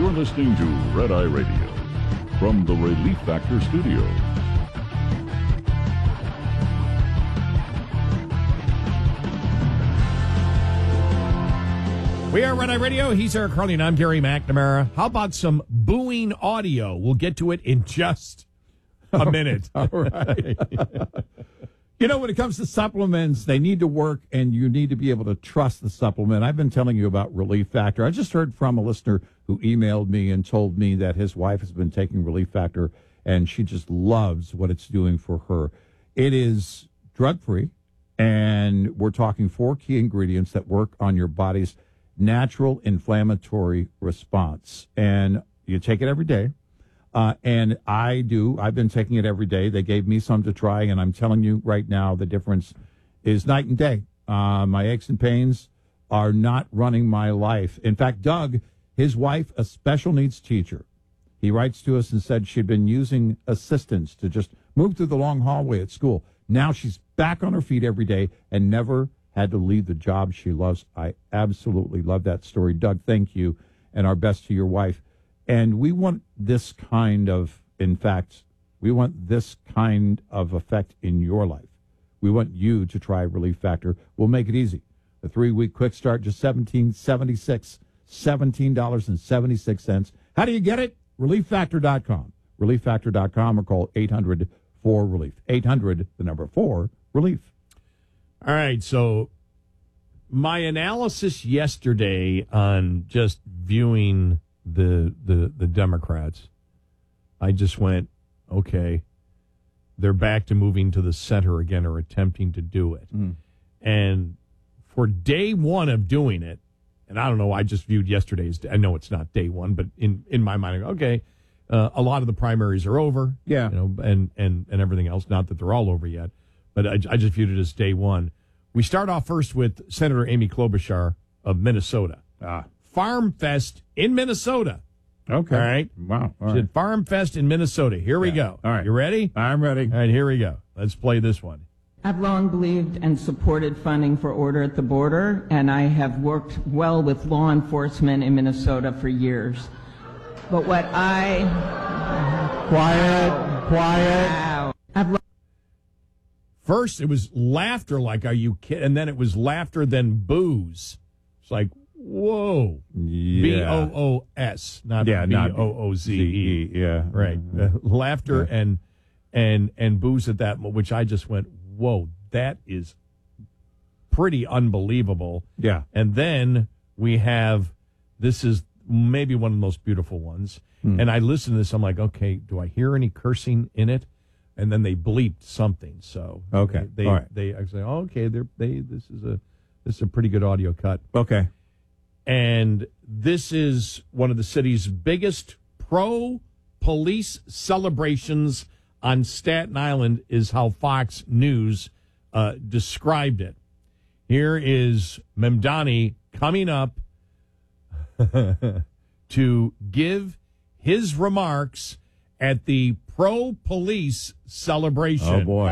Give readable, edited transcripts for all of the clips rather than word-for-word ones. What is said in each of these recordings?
You're listening to Red Eye Radio from the Relief Factor Studio. We are Red Eye Radio. He's Eric Harley, and I'm Gary McNamara. How about some booing audio? We'll get to it in just a minute. All right. You know, when it comes to supplements, they need to work, and you need to be able to trust the supplement. I've been telling you about Relief Factor. I just heard from a listener who emailed me and told me that his wife has been taking Relief Factor, and she just loves what it's doing for her. It is drug-free, and we're talking 4 key ingredients that work on your body's natural inflammatory response. And you take it every day. And I do. I've been taking it every day. They gave me some to try, and I'm telling you right now, the difference is night and day. My aches and pains are not running my life. In fact, Doug, his wife, a special needs teacher, he writes to us and said she'd been using assistants to just move through the long hallway at school. Now she's back on her feet every day and never had to leave the job she loves. I absolutely love that story. Doug, thank you, and our best to your wife. And we want this kind of, in fact, we want this kind of effect in your life. We want you to try Relief Factor. We'll make it easy. A 3-week quick start, just $17.76, $17.76. How do you get it? ReliefFactor.com. ReliefFactor.com, or call 800-4-RELIEF. 800, the number 4, relief. All right, so my analysis yesterday on just viewing the Democrats, I just went, okay, they're back to moving to the center again, or attempting to do it. And for day one of doing it, and I don't know, I just viewed yesterday's, I know it's not day one, but in my mind, I go, okay, a lot of the primaries are over, Yeah. you know, and everything else, not that they're all over yet, but I just viewed it as day one. We start off first with Senator Amy Klobuchar of Minnesota. Farm Fest in Minnesota. Okay. All right. Wow. All She right. did Farm Fest in Minnesota. Here we go. All right. You ready? I'm ready. All right, here we go. Let's play this one. I've long believed and supported funding for Order at the Border, and I have worked well with law enforcement in Minnesota for years. But what I... Quiet. Wow. I've First, it was laughter, like, are you kidding? And then it was laughter, then booze. It's like, whoa. Yeah. BOOS, not Yeah, not BOOZE. Yeah. Right. Laughter and booze at that, which I just went, whoa, that is pretty unbelievable. Yeah. And then we have, this is maybe one of the most beautiful ones. And I listened to this, I'm like, okay, do I hear any cursing in it? And then they bleeped something. So Okay. they All right. I say, oh, okay, this is a pretty good audio cut. Okay. And this is one of the city's biggest pro-police celebrations on Staten Island, is how Fox News described it. Here is Mamdani coming up to give his remarks at the pro-police celebration. Oh, boy.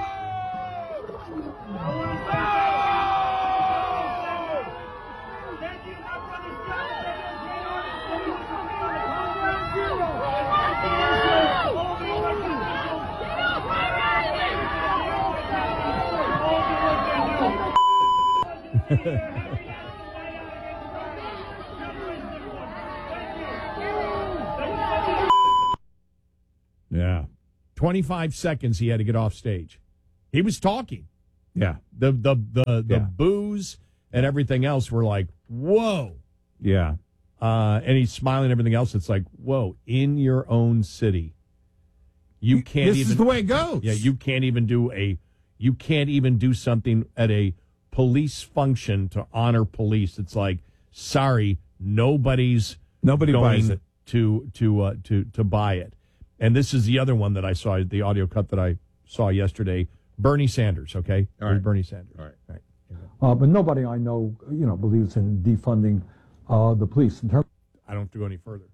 Yeah. 25 seconds he had to get off stage. He was talking. Yeah. The booze and everything else were like, whoa. Yeah. And he's smiling and everything else. It's like, whoa, in your own city. You can't This even. is the way it goes. Yeah, you can't even do something at a police function to honor police. It's like, sorry, nobody buys going it. to buy it. And this is the other one that I saw, the audio cut that I saw yesterday. Bernie Sanders, okay? All right. Bernie Sanders. All right. But nobody I know, believes in defunding the police. In terms, I don't have to go any further.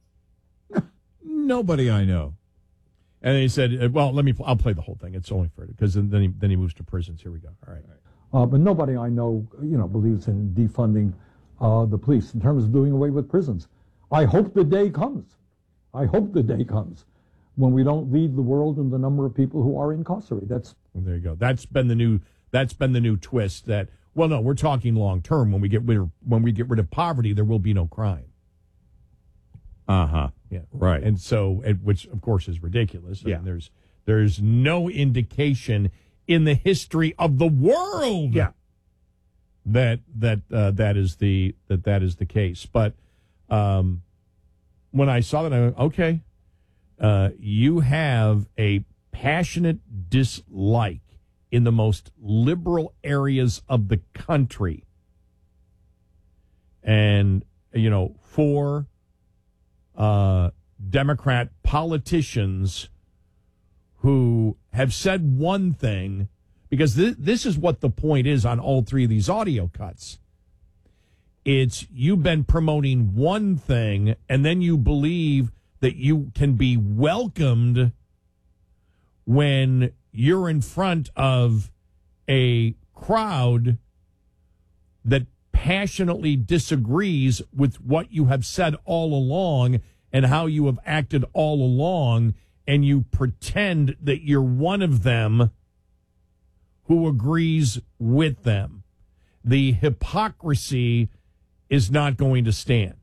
Nobody I know. And then he said, well, I'll play the whole thing. It's only fair, because then he moves to prisons. Here we go. All right. but nobody I know, believes in defunding the police. In terms of doing away with prisons, I hope the day comes. I hope the day comes when we don't lead the world in the number of people who are incarcerated. Well, there you go. That's been the new twist. That, well, no, we're talking long term. When we get rid of poverty, there will be no crime. Uh-huh. Yeah, Right. And so, which of course is ridiculous. Yeah. I mean, there's no indication in the history of the world. Yeah. That is the case. But when I saw that, I went, okay, you have a passionate dislike in the most liberal areas of the country, and for Democrat politicians who have said one thing, because this is what the point is on all three of these audio cuts. It's you've been promoting one thing, and then you believe that you can be welcomed when you're in front of a crowd that passionately disagrees with what you have said all along and how you have acted all along, and you pretend that you're one of them who agrees with them. The hypocrisy is not going to stand.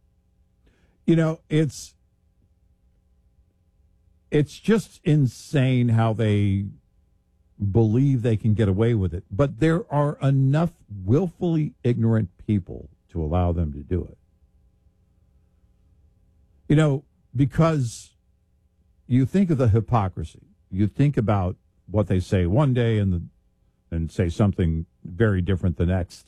It's just insane how they believe they can get away with it. But there are enough willfully ignorant people to allow them to do it. Because you think of the hypocrisy. You think about what they say one day and say something very different the next.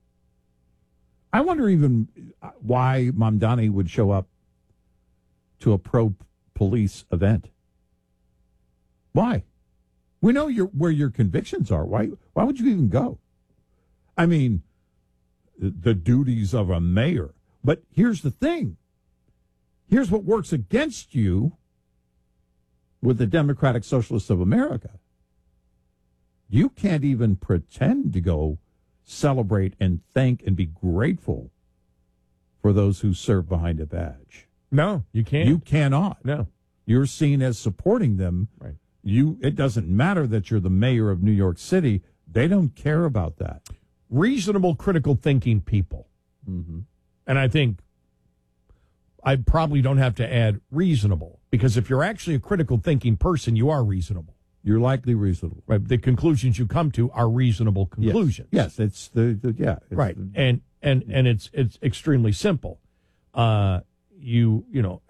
I wonder even why Mamdani would show up to a pro-police event. Why? We know where your convictions are. Why would you even go? I mean, the duties of a mayor. But here's the thing. Here's what works against you with the Democratic Socialists of America. You can't even pretend to go celebrate and thank and be grateful for those who serve behind a badge. No, you can't. You cannot. No. You're seen as supporting them. Right. It doesn't matter that you're the mayor of New York City. They don't care about that. Reasonable, critical thinking people. Mm-hmm. And I think I probably don't have to add reasonable, because if you're actually a critical thinking person, you are reasonable. You're likely reasonable. Right. The conclusions you come to are reasonable conclusions. Yes, it's right. And it's extremely simple. We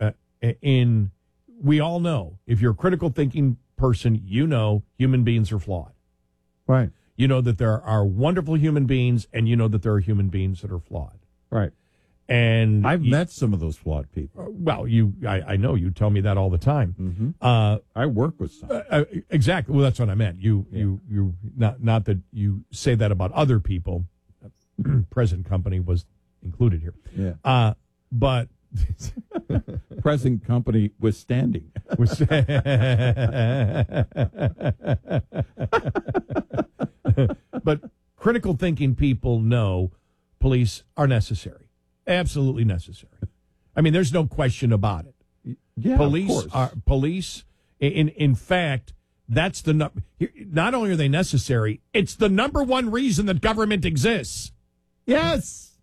all know, if you're a critical thinking person, human beings are flawed. Right. You know that there are wonderful human beings, and you know that there are human beings that are flawed. Right. And I've met some of those flawed people. Well, I know you tell me that all the time. Mm-hmm. I work with some. Exactly. Well, that's what I meant. You not that you say that about other people. Present company was included here. Yeah. But present company withstanding. But critical thinking people know police are necessary. Absolutely necessary. I mean, there's no question about it. Yeah, police. In fact, that's not only are they necessary, it's the number one reason that government exists. Yes.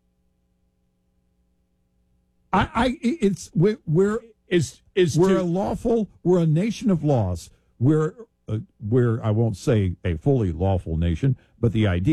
We're a nation of laws. We're I won't say a fully lawful nation, but the idea